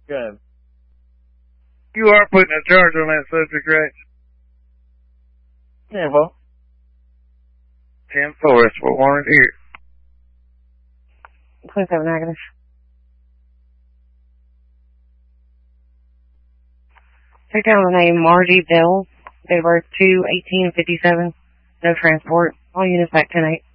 Good. You are putting a charge on that subject, right? Yeah, well. 10-4, that's what I wanted to hear. 27 negative. Take down the name Margie Bell. Date of birth 2/18/57. No transport. All units back 10-8.